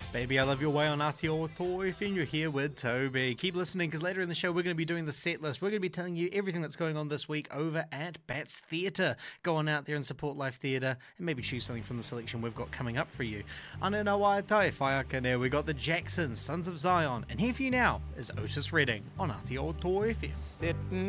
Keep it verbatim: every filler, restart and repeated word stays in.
Baby, I Love Your Way on Aotearoa F M. You're here with Toby. Keep listening because later in the show we're going to be doing the set list. We're going to be telling you everything that's going on this week over at Bats Theatre. Go on out there and support live theatre and maybe choose something from the selection we've got coming up for you. Anena waitai, whaiaka we got the Jacksons, Sons of Zion, and here for you now is Otis Redding on Aotearoa F M. Sitting